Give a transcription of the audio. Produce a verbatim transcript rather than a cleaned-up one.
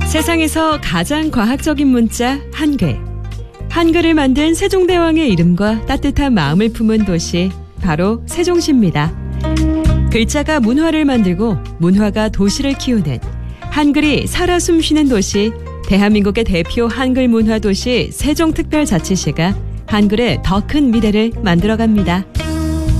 세상에서 가장 과학적인 문자 한글. 한글을 만든 세종대왕의 이름과 따뜻한 마음을 품은 도시 바로 세종시입니다. 글자가 문화를 만들고 문화가 도시를 키우는 한글이 살아 숨쉬는 도시, 대한민국의 대표 한글 문화 도시 세종특별자치시가 한글의 더 큰 미래를 만들어갑니다.